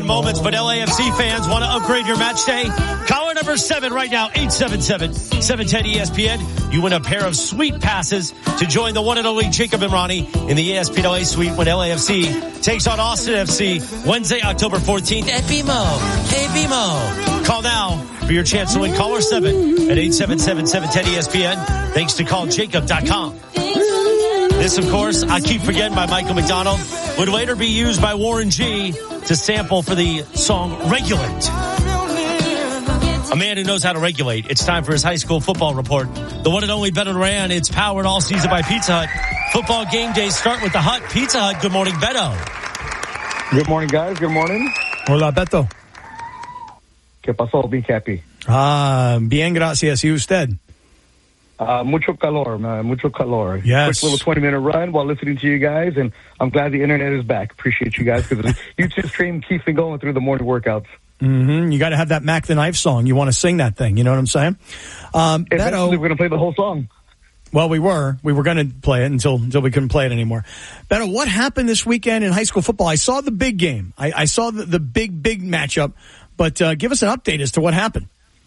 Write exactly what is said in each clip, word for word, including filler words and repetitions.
moments, but L A F C fans want to upgrade your match day? Caller number seven right now, eight seven seven, seven one zero, E S P N. You win a pair of suite passes to join the one and only Jacob and Ronnie in the E S P N L A suite when L A F C takes on Austin F C Wednesday, October fourteenth at B M O. Hey, B M O. Call now for your chance to win. Caller seven at eight seven seven, seven one zero, E S P N. Thanks to call jacob dot com. This, of course, I Keep Forgetting by Michael McDonald would later be used by Warren G to sample for the song Regulate. A man who knows how to regulate. It's time for his high school football report. The one and only Beto Duran. It's powered all season by Pizza Hut. Football game days start with the Hut. Pizza Hut. Good morning, Beto. Good morning, guys. Good morning. Hola, Beto. ¿Qué pasó, Big Happy? Ah, bien, gracias. ¿Y usted? Uh, mucho calor, man. Mucho calor. Yes. Quick little twenty-minute run while listening to you guys, and I'm glad the internet is back. Appreciate you guys because YouTube stream keeps me going through the morning workouts. Mm-hmm. You got to have that Mac the Knife song. You want to sing that thing. You know what I'm saying? Um, Eventually, Beto, we're going to play the whole song. Well, we were. We were going to play it until until we couldn't play it anymore. Beto, what happened this weekend in high school football? I saw the big game. I, I saw the, the big, big matchup. But uh, give us an update as to what happened.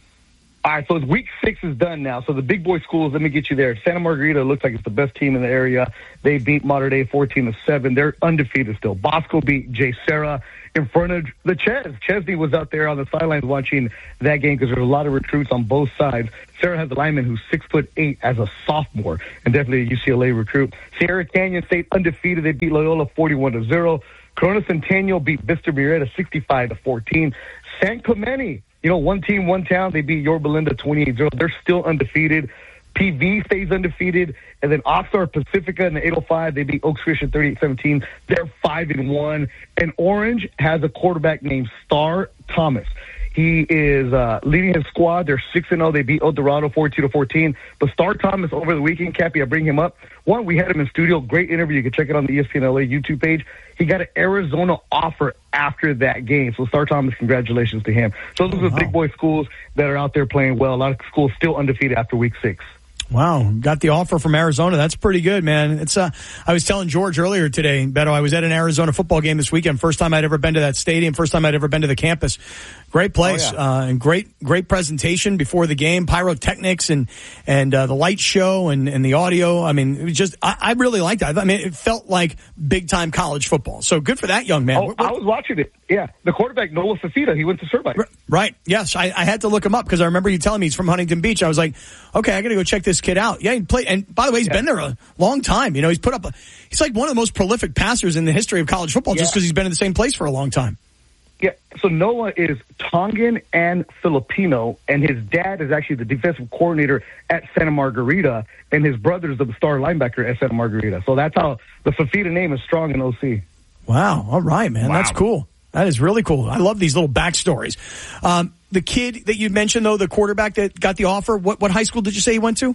All right, so week six is done now. So the big boy schools, let me get you there. Santa Margarita looks like it's the best team in the area. They beat Mater Dei fourteen to seven. They're undefeated still. Bosco beat J. Serra in front of the Ches. Chesney was out there on the sidelines watching that game because there's a lot of recruits on both sides. Serra has a lineman who's six foot eight as a sophomore and definitely a U C L A recruit. Sierra Canyon State undefeated. They beat Loyola forty-one to zero. Corona Centennial beat Vista Murrieta sixty-five to fourteen. San Clemente, you know, one team, one town. They beat Yorba Linda twenty-eight zero. They're still undefeated. P V stays undefeated. And then Oxnard Pacifica in the eight oh five, they beat Oaks Christian thirty-eight seventeen. They're five and one. And Orange has a quarterback named Star Thomas. He is uh, leading his squad. They're six and oh. They beat El Dorado forty-two to fourteen. But Star Thomas over the weekend, Cappy, I bring him up. One, we had him in studio. Great interview. You can check it on the E S P N L A YouTube page. He got an Arizona offer after that game. So Star Thomas, congratulations to him. So those are the big boy schools that are out there playing well. A lot of schools still undefeated after week six. Wow, got the offer from Arizona. That's pretty good, man. It's uh, I was telling George earlier today, Beto, I was at an Arizona football game this weekend. First time I'd ever been to that stadium. First time I'd ever been to the campus. Great place, oh, yeah. uh, and great, great presentation before the game. Pyrotechnics and and uh, the light show and, and the audio. I mean, it was just I, I really liked it. I mean, it felt like big time college football. So good for that young man. Oh, what, what, I was watching it. Yeah, the quarterback Noah Fafita, he went to Servite. Right. Yes, I, I had to look him up because I remember you telling me he's from Huntington Beach. I was like, okay, I got to go check this kid out. Yeah, he played. And by the way, he's yeah. been there a long time. You know, he's put up. A, he's like one of the most prolific passers in the history of college football, yeah. just because he's been in the same place for a long time. Yeah, so Noah is Tongan and Filipino, and his dad is actually the defensive coordinator at Santa Margarita, and his brother is the star linebacker at Santa Margarita. So that's how the Fafita name is strong in O C. Wow. All right, man. Wow. That's cool. That is really cool. I love these little backstories. Um, the kid that you mentioned, though, the quarterback that got the offer, what, what high school did you say he went to?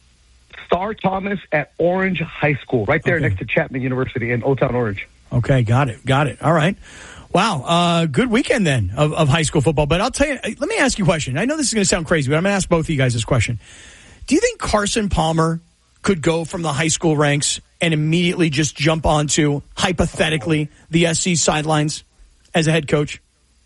Star Thomas at Orange High School, right there okay. next to Chapman University in Old Town Orange. Okay, got it. Got it. All right. Wow, uh, good weekend then of, of high school football. But I'll tell you, let me ask you a question. I know this is going to sound crazy, but I'm going to ask both of you guys this question. Do you think Carson Palmer could go from the high school ranks and immediately just jump onto, hypothetically, the S C sidelines as a head coach?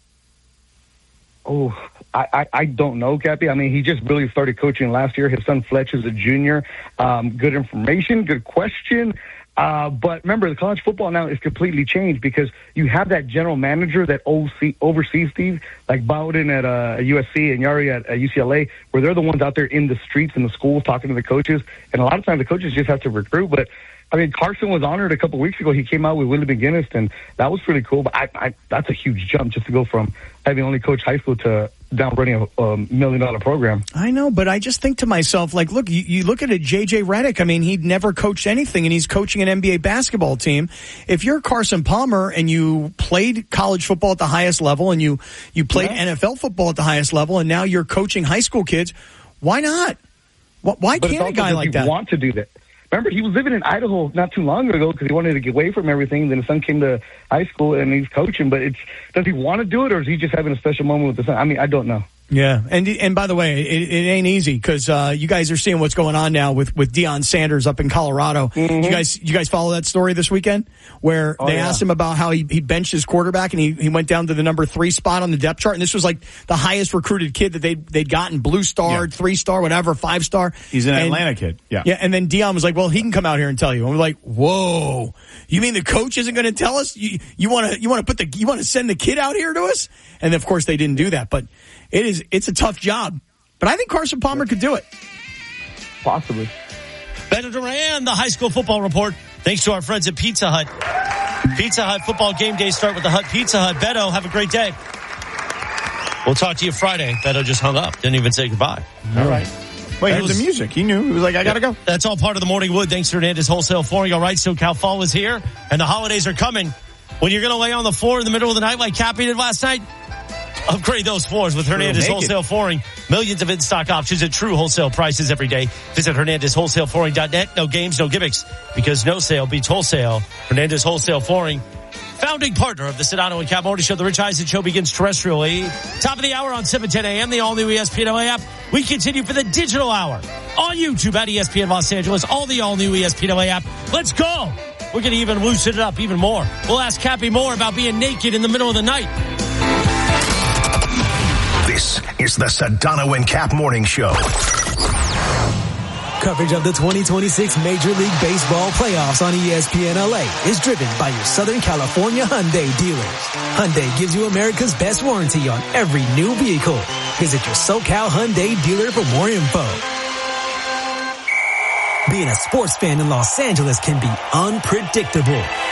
Oh, I, I, I don't know, Cappy. I mean, he just really started coaching last year. His son Fletch is a junior. Um, good information, good question. Uh, but remember, the college football now is completely changed because you have that general manager that oversees these, like Bowden at uh, U S C and Yari at uh, U C L A, where they're the ones out there in the streets and the schools talking to the coaches. And a lot of times the coaches just have to recruit. But, I mean, Carson was honored a couple weeks ago. He came out with Willie McGinnis, and that was pretty cool. But I, I, that's a huge jump just to go from having only coached high school to now running a, a million-dollar program. I know, but I just think to myself, like, look, you, you look at a J J Redick. I mean, he'd never coached anything, and he's coaching an N B A basketball team. If you're Carson Palmer and you played college football at the highest level and you, you played yeah. N F L football at the highest level, and now you're coaching high school kids, why not? Why but can't a guy like that want to do that? Remember, he was living in Idaho not too long ago because he wanted to get away from everything. Then his son came to high school and he's coaching. But it's does he want to do it, or is he just having a special moment with the son? I mean, I don't know. Yeah, and and by the way, it, it ain't easy because uh, you guys are seeing what's going on now with, with Deion Sanders up in Colorado. Mm-hmm. You guys, you guys follow that story this weekend where oh, they yeah. asked him about how he, he benched his quarterback and he, he went down to the number three spot on the depth chart, and this was like the highest recruited kid that they they'd gotten, blue star, yeah. three star, whatever, five star. He's an and, Atlanta kid. Yeah, yeah, and then Deion was like, "Well, he can come out here and tell you." And we're like, "Whoa, you mean the coach isn't going to tell us? You you want to you want to put the you want to send the kid out here to us?" And of course, they didn't do that, but. It is, it's a tough job, but I think Carson Palmer could do it. Possibly. Beto Duran, the high school football report, thanks to our friends at Pizza Hut. Pizza Hut football game days start with the Hut Pizza Hut. Beto, have a great day. We'll talk to you Friday. Beto just hung up. Didn't even say goodbye. All right. Wait, he was the music. He knew. He was like, I gotta go. That's all part of the Morning Wood. Thanks to Hernandez Wholesale Flooring. All right, so Cal Fall is here, and the holidays are coming. When you're going to lay on the floor in the middle of the night like Cappy did last night, upgrade those floors with Hernandez Wholesale Flooring. Millions of in-stock options at true wholesale prices every day. Visit Hernandez Wholesale Flooring dot net. No games, no gimmicks, because no sale beats wholesale. Hernandez Wholesale Flooring, founding partner of the Sedano and Cap Morning Show. The Rich Eisen Show begins terrestrially. Top of the hour on seven ten a.m., the all-new E S P N L A app. We continue for the digital hour on YouTube at E S P N Los Angeles. All the all-new E S P N L A app. Let's go! We're going to even loosen it up even more. We'll ask Cappy more about being naked in the middle of the night. This is the Sedano and Cap Morning Show. Coverage of the twenty twenty-six Major League Baseball playoffs on E S P N L A is driven by your Southern California Hyundai dealers. Hyundai gives you America's best warranty on every new vehicle. Visit your SoCal Hyundai dealer for more info. Being a sports fan in Los Angeles can be unpredictable.